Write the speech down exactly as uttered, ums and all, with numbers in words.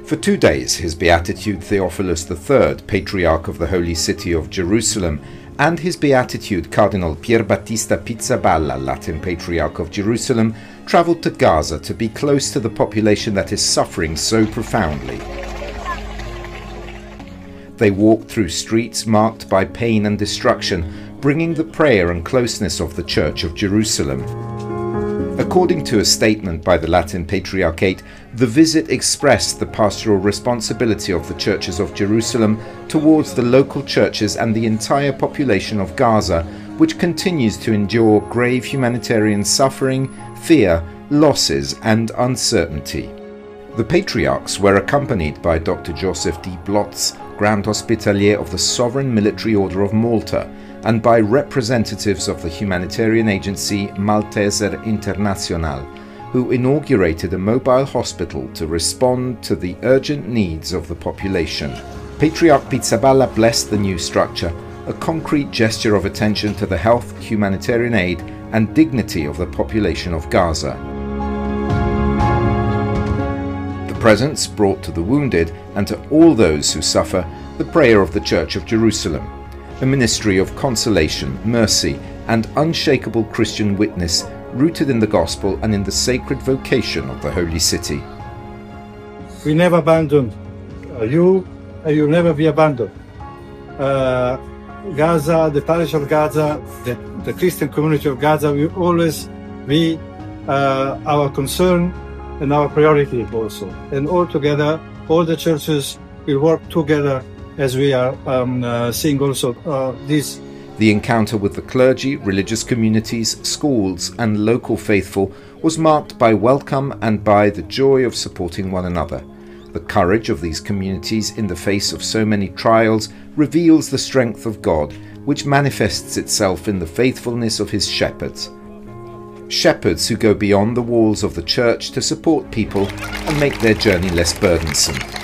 For two days, His Beatitude Theophilus the Third, Patriarch of the Holy City of Jerusalem, and His Beatitude Cardinal Pierbattista Pizzaballa, Latin Patriarch of Jerusalem, travelled to Gaza to be close to the population that is suffering so profoundly. They walked through streets marked by pain and destruction, bringing the prayer and closeness of the Church of Jerusalem. According to a statement by the Latin Patriarchate, the visit expressed the pastoral responsibility of the churches of Jerusalem towards the local churches and the entire population of Gaza, which continues to endure grave humanitarian suffering, fear, losses and uncertainty. The patriarchs were accompanied by Doctor Joseph D. Blotz, Grand Hospitalier of the Sovereign Military Order of Malta, and by representatives of the humanitarian agency Malteser International, who inaugurated a mobile hospital to respond to the urgent needs of the population. Patriarch Pizzaballa blessed the new structure, a concrete gesture of attention to the health, humanitarian aid and dignity of the population of Gaza. The presents brought to the wounded and to all those who suffer the prayer of the Church of Jerusalem, a ministry of consolation, mercy and unshakable Christian witness rooted in the Gospel and in the sacred vocation of the Holy City. We never abandoned uh, you, and you'll never be abandoned. Uh, Gaza, the parish of Gaza, the, the Christian community of Gaza will always be uh, our concern and our priority also. And all together, all the churches will work together as we are um, uh, seeing also uh, this. The encounter with the clergy, religious communities, schools and local faithful was marked by welcome and by the joy of supporting one another. The courage of these communities in the face of so many trials reveals the strength of God, which manifests itself in the faithfulness of His shepherds. Shepherds who go beyond the walls of the church to support people and make their journey less burdensome.